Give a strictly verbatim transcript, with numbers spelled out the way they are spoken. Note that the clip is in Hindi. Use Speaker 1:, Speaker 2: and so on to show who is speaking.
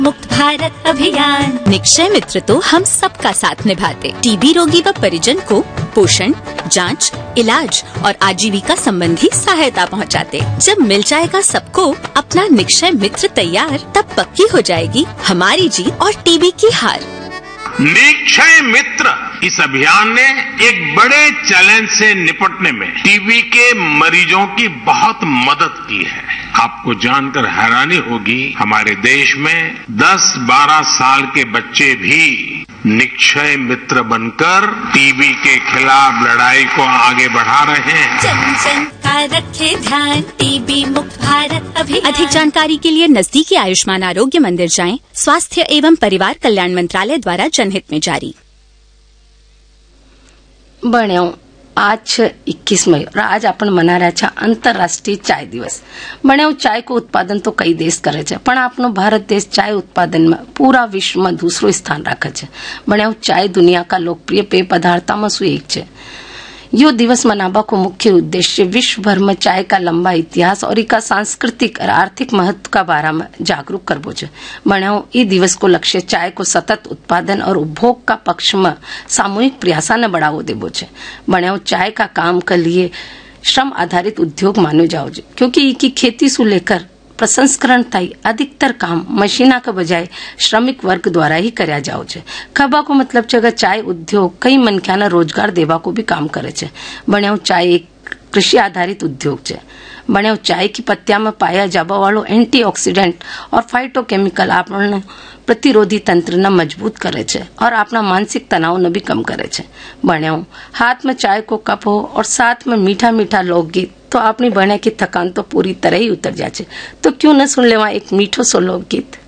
Speaker 1: मुक्त भारत अभियान।
Speaker 2: निक्षय मित्र तो हम सबका साथ निभाते। टीबी रोगी व परिजन को पोषण, जांच, इलाज और आजीविका संबंधी सहायता पहुंचाते। जब मिल जाएगा सबको अपना निक्षय मित्र तैयार, तब पक्की हो जाएगी हमारी जीत और टीबी की हार।
Speaker 3: निक्षय मित्र इस अभियान ने एक बड़े चैलेंज से निपटने में टीबी के मरीजों की बहुत मदद की है। आपको जानकर हैरानी होगी, हमारे देश में दस बारह साल के बच्चे भी निक्षय मित्र बनकर टीबी के खिलाफ लड़ाई को आगे बढ़ा रहे हैं।
Speaker 1: जन जन का रखे ध्यान, टीबी मुक्त भारत अभियान।
Speaker 2: अधिक जानकारी के लिए नजदीकी आयुष्मान आरोग्य मंदिर जाएं। स्वास्थ्य एवं परिवार कल्याण मंत्रालय द्वारा जनहित में जारी।
Speaker 4: बण्यो आज इक्कीस मई और आज अपन मना રહ્યા છે अंतर्राष्ट्रीय चाय दिवस। बण्यो चाय को उत्पादन तो कई देश करे છે, પણ આપણો भारत देश चाय उत्पादन में पूरा विश्व में दूसरो स्थान राखे છે। बण्यो चाय दुनिया का लोकप्रिय पेय पदार्थों में से एक છે। यो दिवस मनाबा को मुख्य उद्देश्य विश्व भर में चाय का लंबा इतिहास और इसका सांस्कृतिक और आर्थिक महत्व का बारे में जागरूक करबो छे। बण्यो ई दिवस को लक्ष्य चाय को सतत उत्पादन और उपभोग का पक्ष में सामूहिक प्रयासा ने बढ़ावो देबो छे। बण्यो चाय का काम के लिए श्रम आधारित उद्योग मानो जाओ छे, क्योंकि इसकी खेती से लेकर प्रसंस्करण ताई अधिकतर काम मशीना के बजाय श्रमिक वर्ग द्वारा ही कर्या जाओ छे। खबा को मतलब छे कि चाय उद्योग कई मनख्याने रोजगार देवा को भी काम करे छे। बण्यो चाय एक कृषि आधारित उद्योग छे। बण्यो चाय की पत्तिया में पाया जाबा वालो एंटीऑक्सीडेंट और फाइटोकेमिकल आपने प्रतिरोधी तंत्र ने मजबूत करे छे और अपना मानसिक तनाव ने भी कम करे छे। बण्यो हाथ में चाय को कप हो और साथ में मीठा मीठा लोकगीत, तो अपनी बने की थकान तो पूरी तरह ही उतर जाए। तो क्यों न सुन लेवा एक मीठो सो लोकगीत।